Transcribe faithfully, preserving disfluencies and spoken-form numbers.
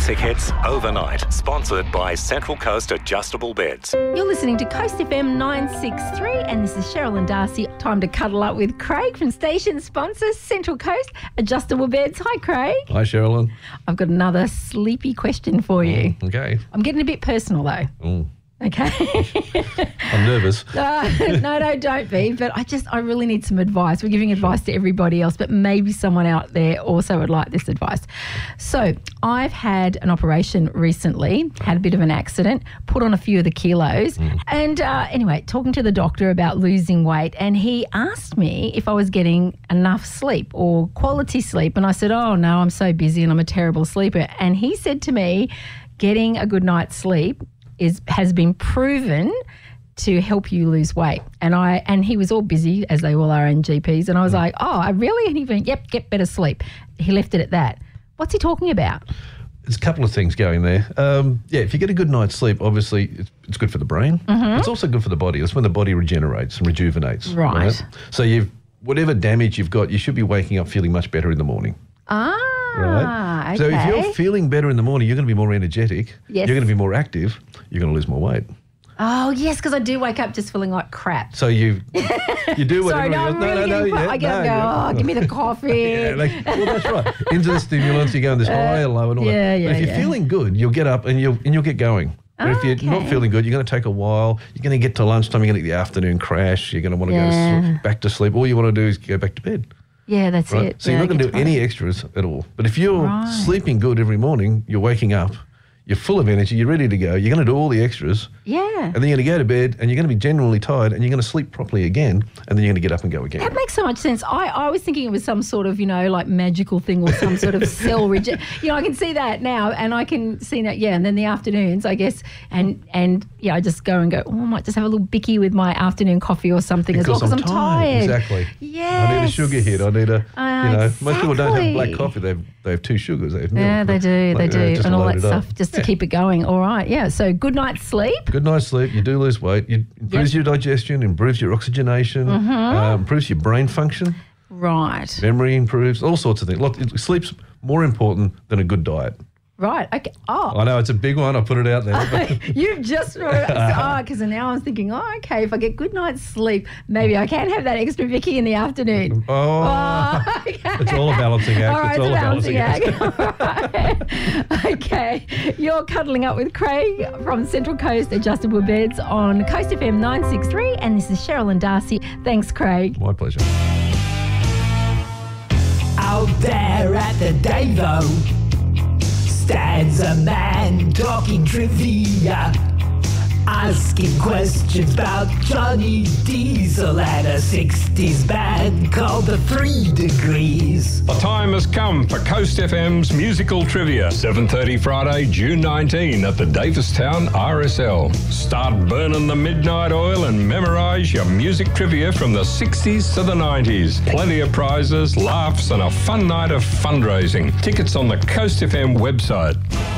classic hits overnight. Sponsored by Central Coast Adjustable Beds. You're listening to Coast F M nine sixty-three and this is Cheryl and Darcy. Time to cuddle up with Craig from station sponsor Central Coast Adjustable Beds. Hi, Craig. Hi, Sherilyn. I've got another sleepy question for you. Mm, okay. I'm getting a bit personal though. Mm. Okay. I'm nervous. Uh, no, no, don't be. But I just, I really need some advice. We're giving advice to everybody else, but maybe someone out there also would like this advice. So I've had an operation recently, had a bit of an accident, put on a few of the kilos. Mm. And uh, anyway, talking to the doctor about losing weight, and he asked me if I was getting enough sleep or quality sleep. And I said, oh, no, I'm so busy and I'm a terrible sleeper. And he said to me, getting a good night's sleep is has been proven to help you lose weight. And I and he was all busy, as they all are in G Ps, and I was like, oh, I really? And he went, yep, get better sleep. He left it at that. What's he talking about? There's a couple of things going there. Um, yeah, if you get a good night's sleep, obviously it's, it's good for the brain. Mm-hmm. It's also good for the body. That's when the body regenerates and rejuvenates. Right. right? So you've whatever damage you've got, you should be waking up feeling much better in the morning. Ah, right? Okay. So if you're feeling better in the morning, you're going to be more energetic. Yes. You're going to be more active. You're going to lose more weight. Oh, yes, because I do wake up just feeling like crap. So you you do whatever. Sorry, no, I'm no, really no, no, getting, yeah, I get no, up and go, yeah. oh, give me the coffee. yeah, like, well, that's right. Into the stimulants, you go in this high and low and all yeah, that. Yeah, but if you're yeah. feeling good, you'll get up and you'll and you'll get going. But Oh, if you're okay. not feeling good, you're going to take a while. You're going to get to lunchtime, you're going to get the afternoon crash. You're going to want to Yeah. go to sleep, back to sleep. All you want to do is go back to bed. Yeah, that's Right? it. So yeah, you're not going to get do any extras at all. But if you're Right. sleeping good every morning, you're waking up, you're full of energy, you're ready to go, you're going to do all the extras. Yeah. And then you're going to go to bed and you're going to be genuinely tired and you're going to sleep properly again and then you're going to get up and go again. That makes so much sense. I, I was thinking it was some sort of, you know, like magical thing or some sort of cell regen. You know, I can see that now and I can see that, yeah. And then the afternoons, I guess, and, and yeah, I just go and go, oh, I might just have a little bicky with my afternoon coffee or something because as well because I'm, I'm tired. tired. Exactly. Yes. I need a sugar hit. I need a, Uh, you know, most people don't have exactly. black coffee. They have, they have two sugars. They have milk. Yeah, they do, Like, they uh, do, just and all that load it up. stuff just to Yeah. keep it going. All right, yeah. So good night's sleep. Good night's sleep. You do lose weight. It improves Yep. your digestion, improves your oxygenation, Mm-hmm. uh, improves your brain function. Right, Memory improves. All sorts of things. Look, it- sleep's more important than a good diet. right. Okay. Oh, I know it's a big one. I put it out there. you've just oh, because now I'm thinking, oh, okay. If I get good night's sleep, maybe I can have that extra Vicky in the afternoon. Oh, Oh, okay. it's all a balancing act. All right, it's all it's a balancing act. act. All right. Okay, you're cuddling up with Craig from Central Coast Adjustable Beds on Coast F M nine sixty-three, and this is Cheryl and Darcy. Thanks, Craig. My pleasure. Out there at the Davo stands a man talking trivia, asking questions about Johnny Diesel and a sixties band called the Three Degrees. The time has come for Coast F M's musical trivia. seven thirty Friday, June nineteenth at the Davistown R S L. Start burning the midnight oil and memorise your music trivia from the sixties to the nineties. Plenty of prizes, laughs and a fun night of fundraising. Tickets on the Coast F M website.